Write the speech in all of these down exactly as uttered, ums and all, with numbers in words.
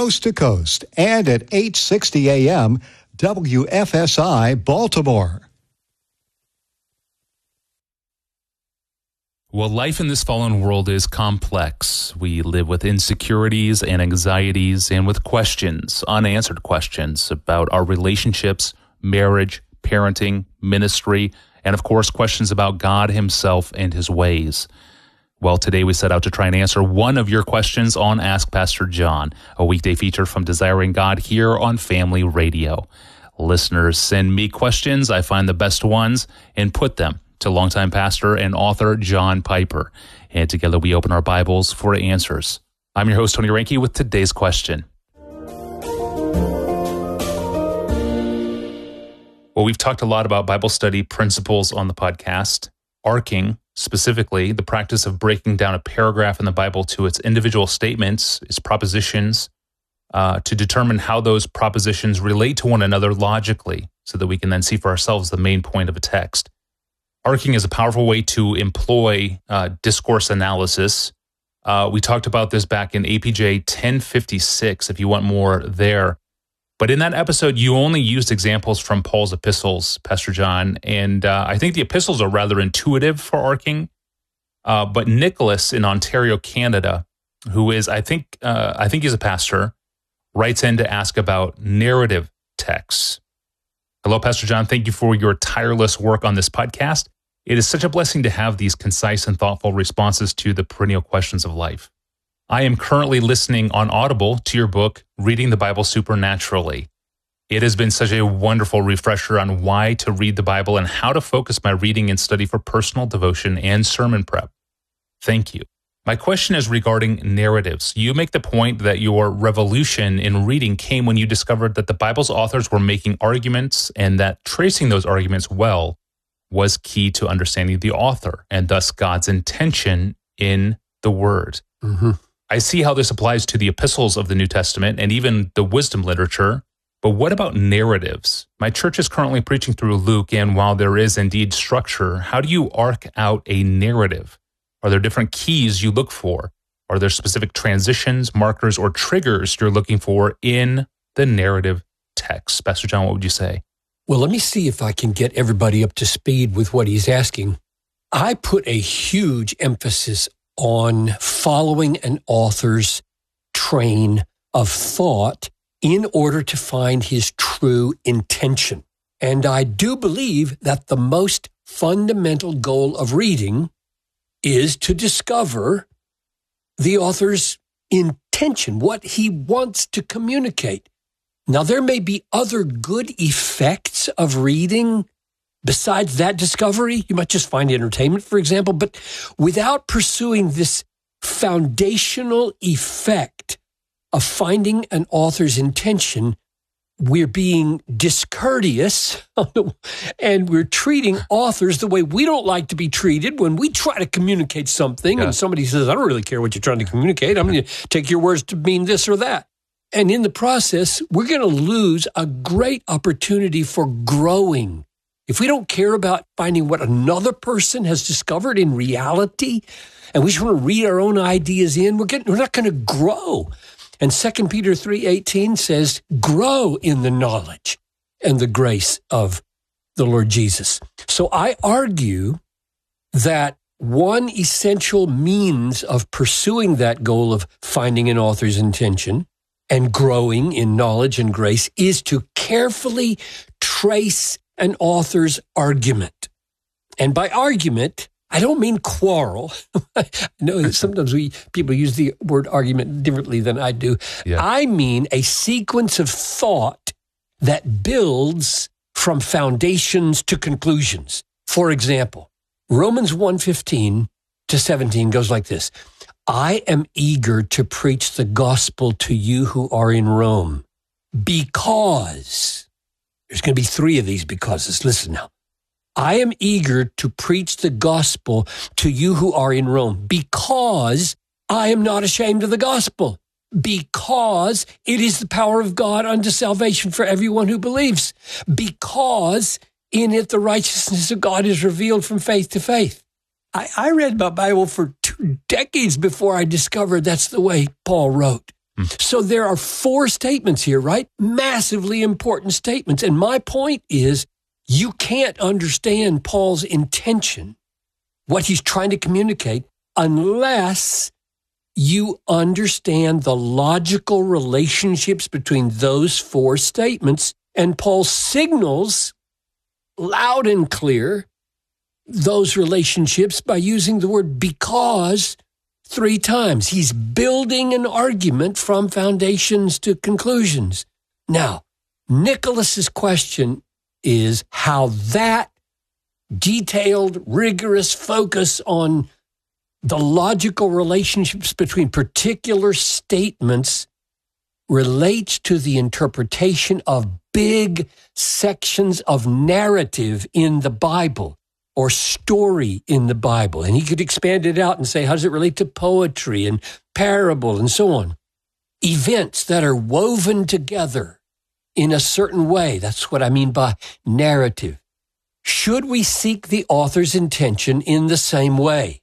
coast to coast, and at eight sixty A M W F S I Baltimore. Well, life in this fallen world is complex. We live with insecurities and anxieties and with questions, unanswered questions about our relationships, marriage, parenting, ministry, and of course, questions about God himself and his ways. Well, today we set out to try and answer one of your questions on Ask Pastor John, a weekday feature from Desiring God here on Family Radio. Listeners send me questions. I find the best ones and put them to longtime pastor and author John Piper. And together we open our Bibles for answers. I'm your host, Tony Reinke, with today's question. Well, we've talked a lot about Bible study principles on the podcast. Arcing, specifically, the practice of breaking down a paragraph in the Bible to its individual statements, its propositions, uh, to determine how those propositions relate to one another logically, so that we can then see for ourselves the main point of a text. Arcing is a powerful way to employ uh, discourse analysis. Uh, we talked about this back in A P J ten fifty-six, if you want more there. But in that episode, you only used examples from Paul's epistles, Pastor John, and uh, I think the epistles are rather intuitive for arcing. Uh, but Nicholas in Ontario, Canada, who is, I think, uh, I think he's a pastor, writes in to ask about narrative texts. Hello, Pastor John. Thank you for your tireless work on this podcast. It is such a blessing to have these concise and thoughtful responses to the perennial questions of life. I am currently listening on Audible to your book, Reading the Bible Supernaturally. It has been such a wonderful refresher on why to read the Bible and how to focus my reading and study for personal devotion and sermon prep. Thank you. My question is regarding narratives. You make the point that your revolution in reading came when you discovered that the Bible's authors were making arguments and that tracing those arguments well was key to understanding the author and thus God's intention in the Word. Mm-hmm. I see how this applies to the epistles of the New Testament and even the wisdom literature, but what about narratives? My church is currently preaching through Luke, and while there is indeed structure, how do you arc out a narrative? Are there different keys you look for? Are there specific transitions, markers, or triggers you're looking for in the narrative text? Pastor John, what would you say? Well, let me see if I can get everybody up to speed with what he's asking. I put a huge emphasis on following an author's train of thought in order to find his true intention. And I do believe that the most fundamental goal of reading is to discover the author's intention, what he wants to communicate. Now, there may be other good effects of reading besides that discovery. You might just find entertainment, for example, but without pursuing this foundational effect of finding an author's intention, we're being discourteous and we're treating authors the way we don't like to be treated when we try to communicate something yeah. and somebody says, I don't really care what you're trying to communicate. I'm going to take your words to mean this or that. And in the process, we're going to lose a great opportunity for growing. If we don't care about finding what another person has discovered in reality, and we just want to read our own ideas in, we're, getting, we're not going to grow. And Second Peter three eighteen says, grow in the knowledge and the grace of the Lord Jesus. So I argue that one essential means of pursuing that goal of finding an author's intention and growing in knowledge and grace is to carefully trace an author's argument. And by argument, I don't mean quarrel. I know that sometimes we people use the word argument differently than I do. Yeah. I mean a sequence of thought that builds from foundations to conclusions. For example, Romans one fifteen to seventeen goes like this. I am eager to preach the gospel to you who are in Rome because, there's going to be three of these becauses. Listen now. I am eager to preach the gospel to you who are in Rome because I am not ashamed of the gospel, because it is the power of God unto salvation for everyone who believes, because in it the righteousness of God is revealed from faith to faith. I, I read my Bible for two decades before I discovered that's the way Paul wrote. Hmm. So there are four statements here, right? Massively important statements. And my point is, you can't understand Paul's intention, what he's trying to communicate, unless you understand the logical relationships between those four statements. And Paul signals loud and clear those relationships by using the word because three times. He's building an argument from foundations to conclusions. Now, Nicholas's question is how that detailed, rigorous focus on the logical relationships between particular statements relates to the interpretation of big sections of narrative in the Bible or story in the Bible. And he could expand it out and say, how does it relate to poetry and parable and so on? Events that are woven together in a certain way. That's what I mean by narrative. Should we seek the author's intention in the same way?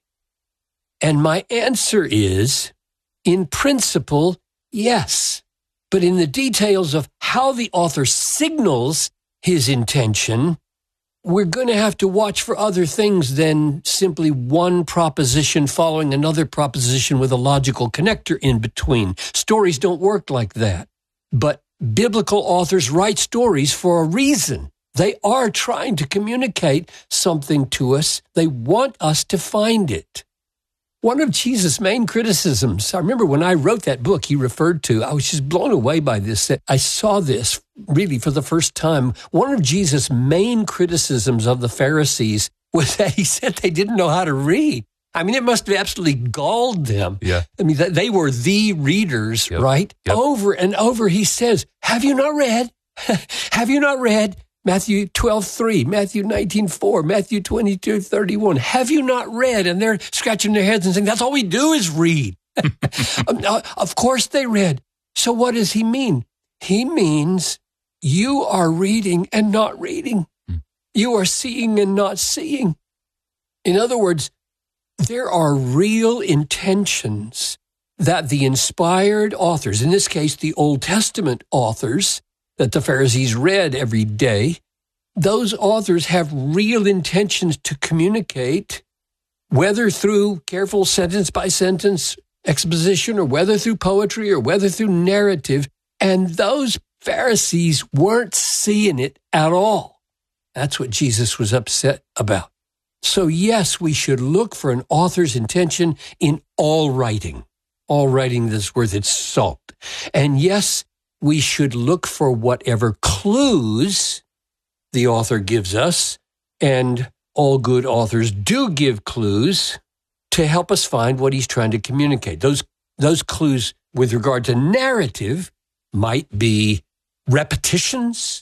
And my answer is, in principle, yes. But in the details of how the author signals his intention, we're going to have to watch for other things than simply one proposition following another proposition with a logical connector in between. Stories don't work like that. But biblical authors write stories for a reason. They are trying to communicate something to us. They want us to find it. One of Jesus' main criticisms, I remember when I wrote that book he referred to, I was just blown away by this, that I saw this really for the first time. One of Jesus' main criticisms of the Pharisees was that he said they didn't know how to read. I mean, it must have absolutely galled them. Yeah. I mean, they were the readers, yep. right? Yep. Over and over he says, have you not read? Have you not read? Matthew twelve three, Matthew nineteen four, Matthew twenty-two thirty-one. Have you not read? And they're scratching their heads and saying, that's all we do is read. Of course they read. So what does he mean? He means you are reading and not reading. You are seeing and not seeing. In other words, there are real intentions that the inspired authors, in this case, the Old Testament authors, that the Pharisees read every day, those authors have real intentions to communicate, whether through careful sentence by sentence exposition or whether through poetry or whether through narrative. And those Pharisees weren't seeing it at all. That's what Jesus was upset about. So yes, we should look for an author's intention in all writing, all writing that's worth its salt. And yes, we should look for whatever clues the author gives us, and all good authors do give clues to help us find what he's trying to communicate. Those, those clues with regard to narrative might be repetitions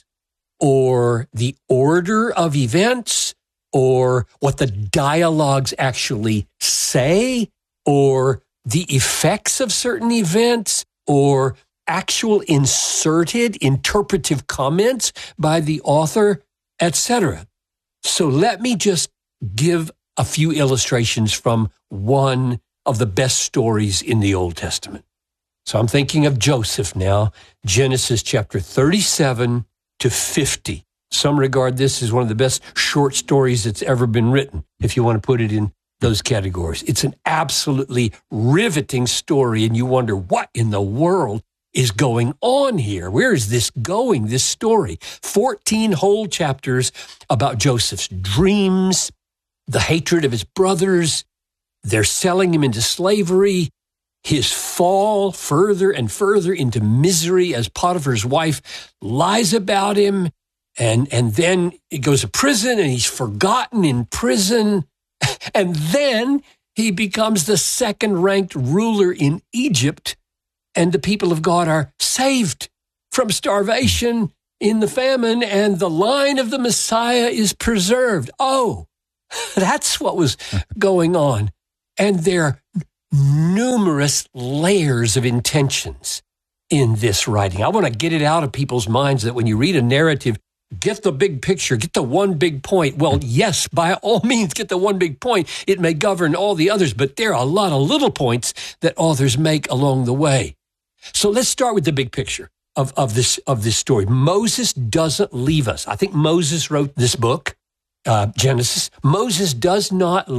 or the order of events or what the dialogues actually say or the effects of certain events or actual inserted interpretive comments by the author, et cetera. So let me just give a few illustrations from one of the best stories in the Old Testament. So I'm thinking of Joseph now, Genesis chapter thirty-seven to fifty. Some regard this as one of the best short stories that's ever been written, if you want to put it in those categories. It's an absolutely riveting story, and you wonder, what in the world is going on here? Where is this going, this story? fourteen whole chapters about Joseph's dreams, the hatred of his brothers, they're selling him into slavery, his fall further and further into misery as Potiphar's wife lies about him, and, and then he goes to prison and he's forgotten in prison, and then he becomes the second-ranked ruler in Egypt, and the people of God are saved from starvation in the famine, and the line of the Messiah is preserved. Oh, that's what was going on. And there are numerous layers of intentions in this writing. I want to get it out of people's minds that when you read a narrative, get the big picture, get the one big point. Well, yes, by all means, get the one big point. It may govern all the others, but there are a lot of little points that authors make along the way. So let's start with the big picture of, of this of this story. Moses doesn't leave us. I think Moses wrote this book, uh, Genesis. Moses does not